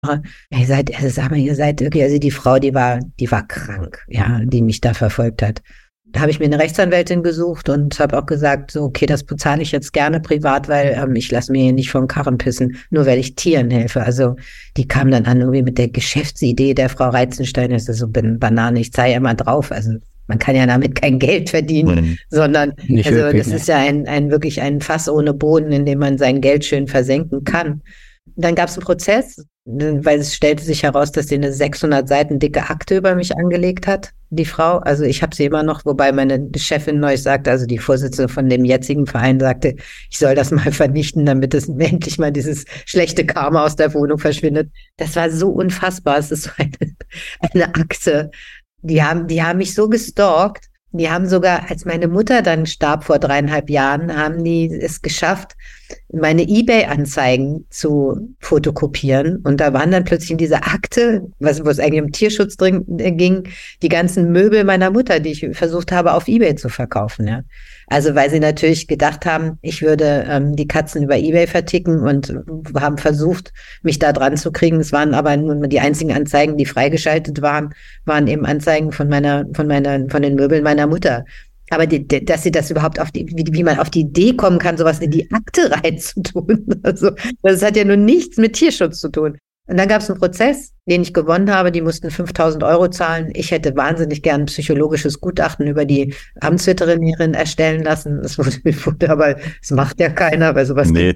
Ihr seid wirklich, also die Frau, die war krank, ja, die mich da verfolgt hat. Da habe ich mir eine Rechtsanwältin gesucht und habe auch gesagt, so, okay, das bezahle ich jetzt gerne privat, weil ich lasse mir hier nicht vom Karren pissen, nur weil ich Tieren helfe. Also die kam dann an irgendwie mit der Geschäftsidee der Frau Reitzenstein, das ist so Banane, ich zahle ja immer drauf, also man kann ja damit kein Geld verdienen, sondern nicht also wirklich, das ist ja wirklich ein Fass ohne Boden, in dem man sein Geld schön versenken kann. Dann gab es einen Prozess, weil es stellte sich heraus, dass sie eine 600 Seiten dicke Akte über mich angelegt hat, die Frau. Also ich habe sie immer noch, wobei meine Chefin neulich sagte, also die Vorsitzende von dem jetzigen Verein sagte, ich soll das mal vernichten, damit es endlich mal dieses schlechte Karma aus der Wohnung verschwindet. Das war so unfassbar. Es ist so eine Akte. Die haben mich so gestalkt. Die haben sogar, als meine Mutter dann starb vor 3,5 Jahren, haben die es geschafft, meine eBay-Anzeigen zu fotokopieren. Und da waren dann plötzlich in dieser Akte, wo es eigentlich um Tierschutz ging, die ganzen Möbel meiner Mutter, die ich versucht habe, auf eBay zu verkaufen. Ja. Also weil sie natürlich gedacht haben, ich würde die Katzen über eBay verticken und haben versucht, mich da dran zu kriegen. Es waren aber nur die einzigen Anzeigen, die freigeschaltet waren eben Anzeigen von den Möbeln meiner Mutter. Aber dass sie das überhaupt wie man auf die Idee kommen kann, sowas in die Akte reinzutun. Also, das hat ja nun nichts mit Tierschutz zu tun. Und dann gab es einen Prozess, den ich gewonnen habe. Die mussten 5.000 Euro zahlen. Ich hätte wahnsinnig gern ein psychologisches Gutachten über die Amtsveterinärin erstellen lassen. Das wurde aber, das macht ja keiner, weil sowas. Nee.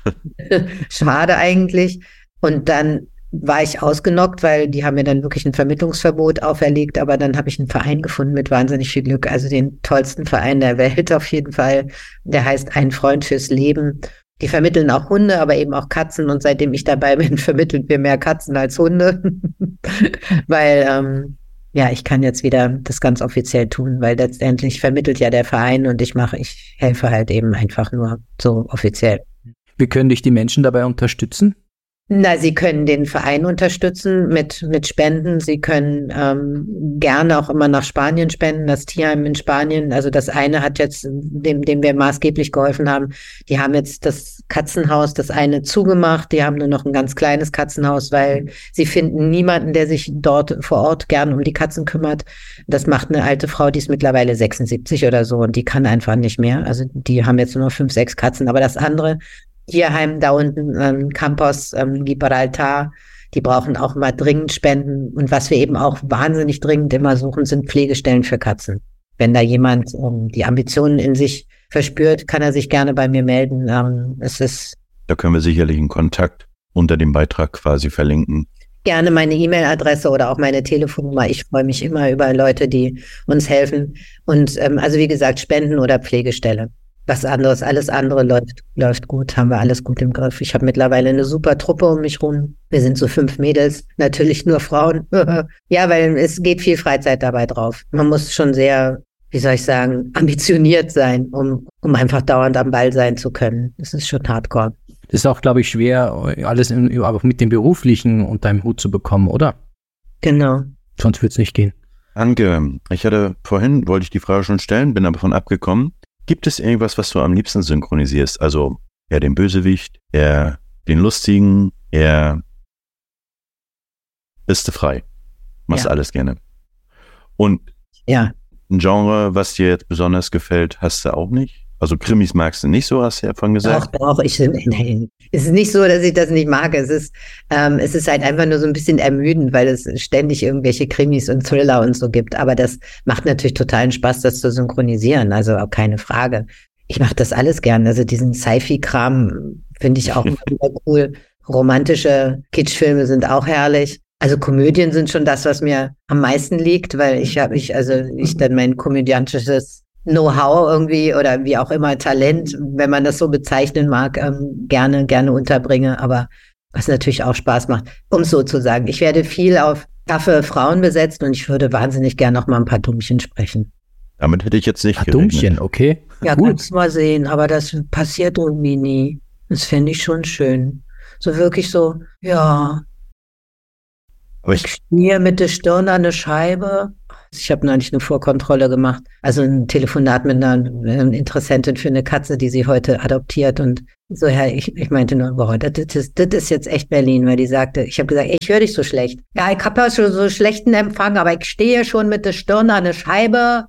Schade eigentlich. Und dann war ich ausgenockt, weil die haben mir dann wirklich ein Vermittlungsverbot auferlegt, aber dann habe ich einen Verein gefunden mit wahnsinnig viel Glück, also den tollsten Verein der Welt auf jeden Fall. Der heißt Ein Freund fürs Leben. Die vermitteln auch Hunde, aber eben auch Katzen und seitdem ich dabei bin, vermitteln wir mehr Katzen als Hunde, weil ich kann jetzt wieder das ganz offiziell tun, weil letztendlich vermittelt ja der Verein und ich helfe halt eben einfach nur so offiziell. Wie können dich die Menschen dabei unterstützen? Na, Sie können den Verein unterstützen mit Spenden. Sie können gerne auch immer nach Spanien spenden, das Tierheim in Spanien. Also das eine hat jetzt, dem wir maßgeblich geholfen haben, die haben jetzt das Katzenhaus, das eine zugemacht. Die haben nur noch ein ganz kleines Katzenhaus, weil sie finden niemanden, der sich dort vor Ort gern um die Katzen kümmert. Das macht eine alte Frau, die ist mittlerweile 76 oder so und die kann einfach nicht mehr. Also die haben jetzt nur noch 5, 6 Katzen. Aber das andere Tierheim da unten, Campos Gibraltar, die brauchen auch mal dringend Spenden. Und was wir eben auch wahnsinnig dringend immer suchen, sind Pflegestellen für Katzen. Wenn da jemand die Ambitionen in sich verspürt, kann er sich gerne bei mir melden. Da können wir sicherlich einen Kontakt unter dem Beitrag quasi verlinken. Gerne meine E-Mail-Adresse oder auch meine Telefonnummer. Ich freue mich immer über Leute, die uns helfen. Und also wie gesagt, Spenden oder Pflegestelle. Was anderes, alles andere läuft gut, haben wir alles gut im Griff. Ich habe mittlerweile eine super Truppe um mich rum. Wir sind so 5 Mädels, natürlich nur Frauen. Ja, weil es geht viel Freizeit dabei drauf. Man muss schon sehr, wie soll ich sagen, ambitioniert sein, um einfach dauernd am Ball sein zu können. Das ist schon hardcore. Das ist auch, glaube ich, schwer, alles aber mit dem Beruflichen unter einem Hut zu bekommen, oder? Genau. Sonst wird es nicht gehen. Anke, wollte ich die Frage schon stellen, bin aber von abgekommen. Gibt es irgendwas, was du am liebsten synchronisierst? Also eher den Bösewicht, eher den Lustigen, eher bist du frei. Machst alles gerne. Und ein Genre, was dir jetzt besonders gefällt, hast du auch nicht? Also Krimis magst du nicht so, hast du ja vorhin gesagt. Doch, nein. Es ist nicht so, dass ich das nicht mag. Es ist halt einfach nur so ein bisschen ermüdend, weil es ständig irgendwelche Krimis und Thriller und so gibt. Aber das macht natürlich totalen Spaß, das zu synchronisieren. Also auch keine Frage. Ich mache das alles gern. Also diesen Sci-Fi-Kram finde ich auch immer cool. Romantische Kitschfilme sind auch herrlich. Also Komödien sind schon das, was mir am meisten liegt, weil ich dann mein komödiantisches Know-how irgendwie oder wie auch immer Talent, wenn man das so bezeichnen mag, gerne unterbringe, aber was natürlich auch Spaß macht, um es so zu sagen. Ich werde viel auf taffe Frauen besetzt und ich würde wahnsinnig gerne noch mal ein paar Dummchen sprechen. Damit hätte ich jetzt nicht gerechnet. Dummchen, okay. Ja, kannst mal sehen, aber das passiert irgendwie nie. Das fände ich schon schön. So wirklich so, ja. Aber ich schmier mit der Stirn an eine Scheibe. Ich habe neulich eine Vorkontrolle gemacht, also ein Telefonat mit einer Interessentin für eine Katze, die sie heute adoptiert und So, ja, ich meinte nur, boah, das ist jetzt echt Berlin, weil die sagte, ich habe gesagt, ich höre dich so schlecht. Ja, ich habe ja schon so schlechten Empfang, aber ich stehe schon mit der Stirn an der Scheibe.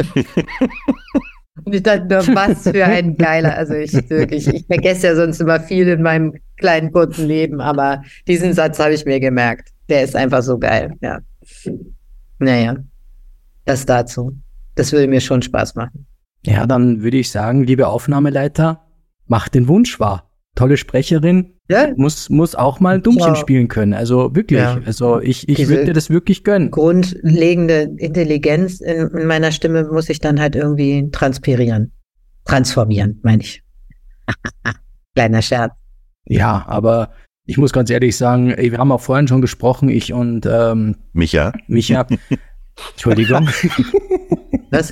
Und ich dachte nur, was für ein geiler, also ich vergesse ja sonst immer viel in meinem kleinen, kurzen Leben, aber diesen Satz habe ich mir gemerkt. Der ist einfach so geil, ja. Naja, das dazu. Das würde mir schon Spaß machen. Ja, dann würde ich sagen, liebe Aufnahmeleiter, macht den Wunsch wahr. Tolle Sprecherin, Ja. muss auch mal ein Dummchen spielen können. Also wirklich, Ja. also ich würde dir das wirklich gönnen. Grundlegende Intelligenz in meiner Stimme muss ich dann halt irgendwie transformieren, meine ich. Kleiner Scherz. Ja, aber ich muss ganz ehrlich sagen, wir haben auch vorhin schon gesprochen, ich und Micha. Entschuldigung. Was?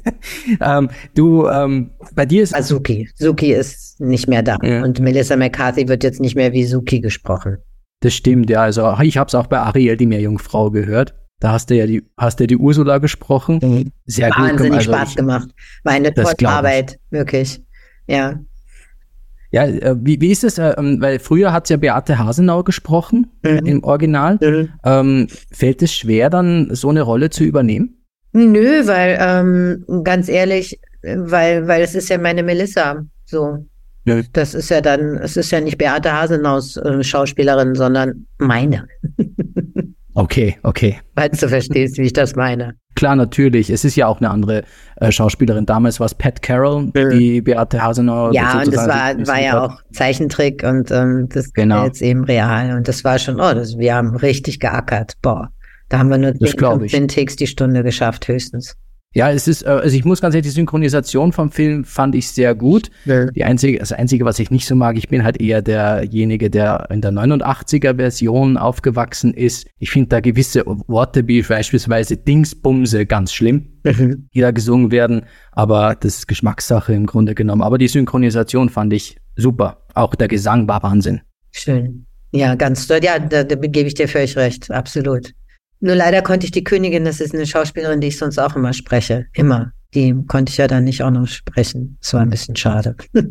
Bei dir ist Suki. Suki ist nicht mehr da. Ja. Und Melissa McCarthy wird jetzt nicht mehr wie Suki gesprochen. Das stimmt, ja. Also ich habe es auch bei Ariel, die Meerjungfrau, gehört. Da hast du ja die Ursula gesprochen. Sehr gut. Wahnsinnig Also Spaß gemacht. War eine das tolle glaub ich. Arbeit, wirklich. Ja. Ja, wie ist es? Weil früher hat ja Beate Hasenau gesprochen im Original. Fällt es schwer, dann so eine Rolle zu übernehmen? Nö, weil, ganz ehrlich, weil es ist ja meine Melissa. So. Ja. Das ist ja dann, es ist ja nicht Beate Hasenaus Schauspielerin, sondern meine. Okay. Falls du verstehst, wie ich das meine. Klar, natürlich. Es ist ja auch eine andere Schauspielerin. Damals war es Pat Carroll, die Beate Hasenau. Ja, und das war ja auch Zeichentrick und das ist jetzt eben real. Und das war schon, wir haben richtig geackert. Boah, da haben wir nur 10, 15 Takes die Stunde geschafft, höchstens. Ja, es ist, also ich muss ganz ehrlich, die Synchronisation vom Film fand ich sehr gut. Ja. Das Einzige, was ich nicht so mag, ich bin halt eher derjenige, der in der 89er-Version aufgewachsen ist. Ich finde da gewisse Worte wie beispielsweise Dingsbumse ganz schlimm, die da gesungen werden. Aber das ist Geschmackssache im Grunde genommen. Aber die Synchronisation fand ich super. Auch der Gesang war Wahnsinn. Schön. Ja, ganz toll. Ja, da gebe ich dir völlig recht. Absolut. Nur leider konnte ich die Königin, das ist eine Schauspielerin, die ich sonst auch immer spreche. Immer. Die konnte ich ja dann nicht auch noch sprechen. Das war ein bisschen schade.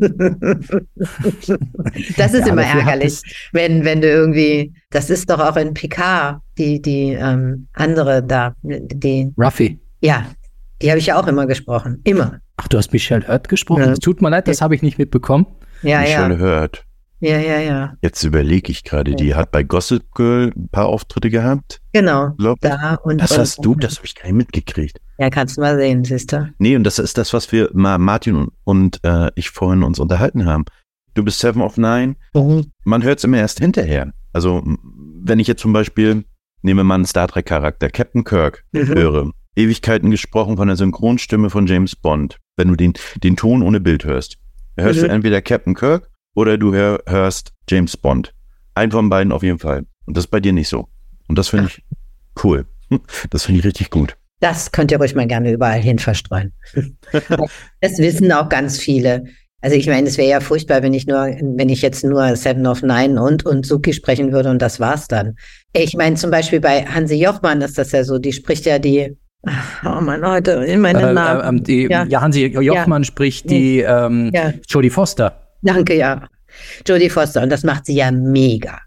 Das ist immer ärgerlich, wenn du irgendwie, das ist doch auch in Picard, die andere da, die Ruffy. Ja, die habe ich ja auch immer gesprochen. Immer. Ach, du hast Michelle Hurt gesprochen? Ja. Es tut mir leid, das habe ich nicht mitbekommen. Ja, Michelle Hurt. Ja. Jetzt überlege ich gerade, die hat bei Gossip Girl ein paar Auftritte gehabt. Genau. Das hast du, das habe ich gar nicht mitgekriegt. Ja, kannst du mal sehen, siehst du. Nee, und das ist das, was wir Martin und ich vorhin uns unterhalten haben. Du bist 7 of 9. Man hört es immer erst hinterher. Also, wenn ich jetzt zum Beispiel, nehme mal einen Star Trek-Charakter, Captain Kirk, höre, Ewigkeiten gesprochen von der Synchronstimme von James Bond, wenn du den Ton ohne Bild hörst. Hörst du entweder Captain Kirk oder du hörst James Bond. Einen von beiden auf jeden Fall. Und das ist bei dir nicht so. Und das finde ich cool. Das finde ich richtig gut. Das könnt ihr ruhig mal gerne überall hin verstreuen. Das wissen auch ganz viele. Also ich meine, es wäre ja furchtbar, wenn ich jetzt nur 7 of 9 und Suki sprechen würde und das war's dann. Ich meine, zum Beispiel bei Hansi Jochmann ist das ja so, die spricht ja die, oh Mann, heute in meinen Namen. Hansi Jochmann spricht die Jodie Foster. Danke, ja. Jodie Foster. Und das macht sie ja mega.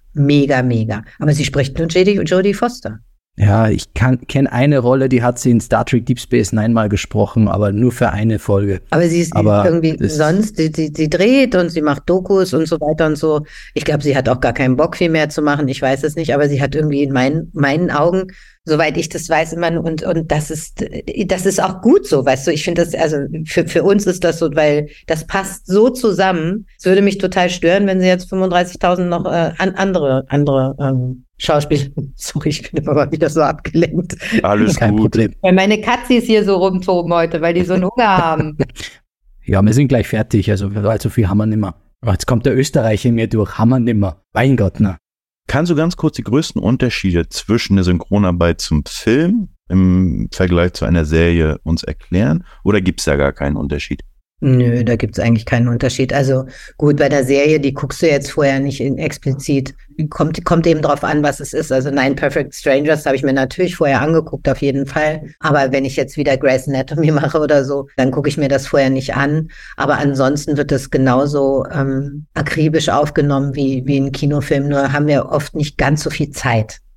Aber sie spricht nur Jodie Foster. Ja, ich kenne eine Rolle, die hat sie in Star Trek Deep Space Nine mal gesprochen, aber nur für eine Folge. Aber sie ist irgendwie sonst, sie dreht und sie macht Dokus und so weiter und so. Ich glaube, sie hat auch gar keinen Bock viel mehr zu machen, ich weiß es nicht, aber sie hat irgendwie in meinen Augen, soweit ich das weiß, immer, und das ist auch gut so, weißt du, ich finde das, also für uns ist das so, weil das passt so zusammen. Es würde mich total stören, wenn sie jetzt 35.000 noch andere Schauspieler. Sorry, ich bin immer mal wieder so abgelenkt. Alles kein gut. Problem. Weil meine Katzis hier so rumtoben heute, weil die so einen Hunger haben. Ja, wir sind gleich fertig, also allzu viel haben wir nimmer. Aber jetzt kommt der Österreicher in mir durch, haben wir nimmer. Mein Gott, ne? Kannst du ganz kurz die größten Unterschiede zwischen der Synchronarbeit zum Film im Vergleich zu einer Serie uns erklären? Oder gibt es da gar keinen Unterschied? Nö, da gibt's eigentlich keinen Unterschied. Also gut, bei der Serie, die guckst du jetzt vorher nicht explizit. Kommt eben drauf an, was es ist. Also Nine Perfect Strangers habe ich mir natürlich vorher angeguckt, auf jeden Fall. Aber wenn ich jetzt wieder Grey's Anatomy mache oder so, dann gucke ich mir das vorher nicht an. Aber ansonsten wird es genauso akribisch aufgenommen wie ein Kinofilm. Nur haben wir oft nicht ganz so viel Zeit.